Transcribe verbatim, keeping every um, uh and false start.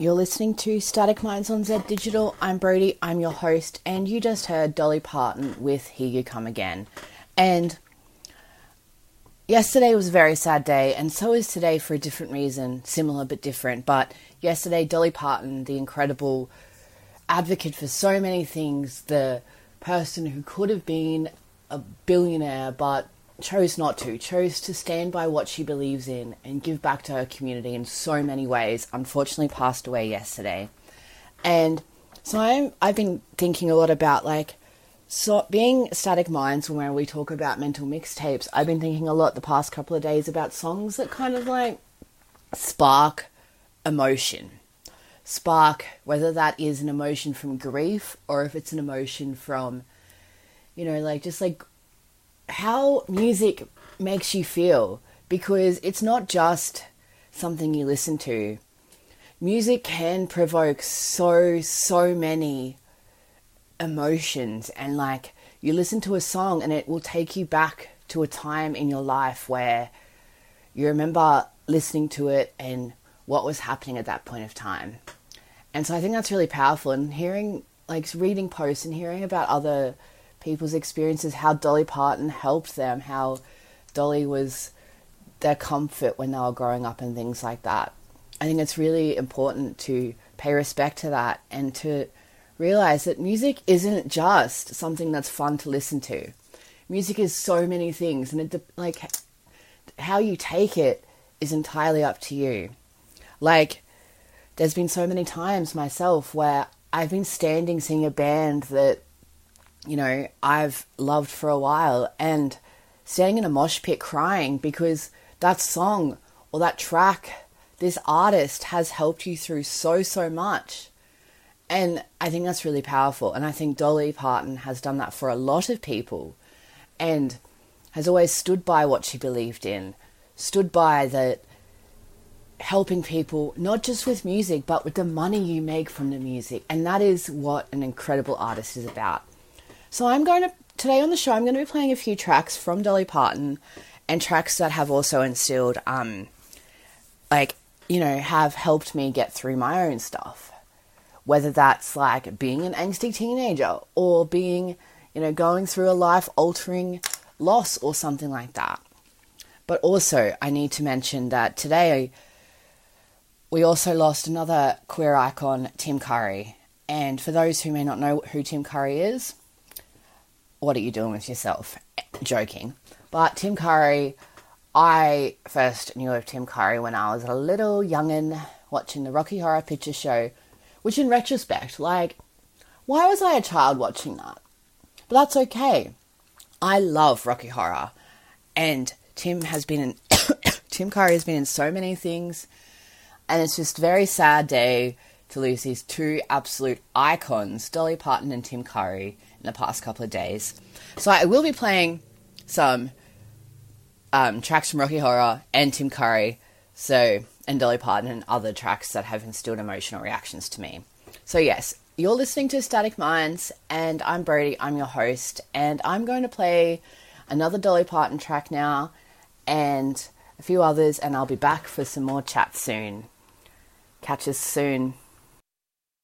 You're listening to Static Minds on Z Digital. I'm Brody, I'm your host, and you just heard Dolly Parton with Here You Come Again. And yesterday was a very sad day, and so is today for a different reason, similar but different. But yesterday, Dolly Parton, the incredible advocate for so many things, the person who could have been a billionaire but chose not to, chose to stand by what she believes in and give back to her community in so many ways, unfortunately passed away yesterday. And so I'm, I've been thinking a lot about, like, so being Static Minds, when we talk about mental mixtapes, I've been thinking a lot the past couple of days about songs that kind of, like, spark emotion. Spark, whether that is an emotion from grief or if it's an emotion from, you know, like, just, like, how music makes you feel, because it's not just something you listen to. Music can provoke so, so many emotions, and like you listen to a song and it will take you back to a time in your life where you remember listening to it and what was happening at that point of time. And so I think that's really powerful, and hearing, like, reading posts and hearing about other people's experiences, how Dolly Parton helped them, how Dolly was their comfort when they were growing up and things like that. I think it's really important to pay respect to that and to realize that music isn't just something that's fun to listen to. Music is so many things, and it, like, how you take it is entirely up to you. Like, there's been so many times myself where I've been standing seeing a band that, you know, I've loved for a while, and standing in a mosh pit crying because that song or that track, this artist has helped you through so, so much. And I think that's really powerful. And I think Dolly Parton has done that for a lot of people and has always stood by what she believed in, stood by that helping people, not just with music, but with the money you make from the music. And that is what an incredible artist is about. So I'm going to, today on the show, I'm going to be playing a few tracks from Dolly Parton, and tracks that have also instilled, um, like, you know, have helped me get through my own stuff. Whether that's like being an angsty teenager or being, you know, going through a life-altering loss or something like that. But also, I need to mention that today we also lost another queer icon, Tim Curry. And for those who may not know who Tim Curry is, what are you doing with yourself? Joking. But Tim Curry, I first knew of Tim Curry when I was a little youngin' watching the Rocky Horror Picture Show, which in retrospect, like, why was I a child watching that? But that's okay. I love Rocky Horror. And Tim has been in, Tim Curry has been in so many things. And it's just a very sad day to lose these two absolute icons, Dolly Parton and Tim Curry, in the past couple of days. So I will be playing some um, tracks from Rocky Horror and Tim Curry, so, and Dolly Parton, and other tracks that have instilled emotional reactions to me. So yes, you're listening to Static Minds, and I'm Brody, I'm your host, and I'm going to play another Dolly Parton track now, and a few others, and I'll be back for some more chat soon. Catch us soon.